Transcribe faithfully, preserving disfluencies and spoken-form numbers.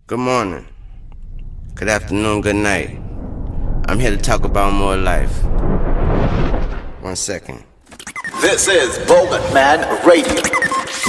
Good morning. Good afternoon, good night. I'm here to talk about more life. One second. This is Bullet Man Radio.